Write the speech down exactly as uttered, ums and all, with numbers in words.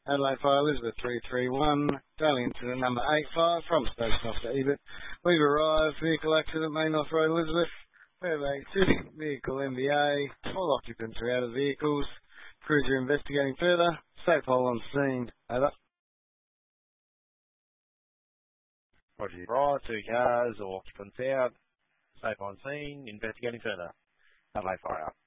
Adelaide Fire Elizabeth three three one, dialing into the number eight five from Station Officer Ebert. We've arrived, vehicle accident, Main North Road, Elizabeth. We have a Civic vehicle M V A, all occupants are out of vehicles. Crews are investigating further. Safe hole on scene. Over. Roger, right, two cars, all occupants out. Safe on scene, investigating further. Adelaide Fire.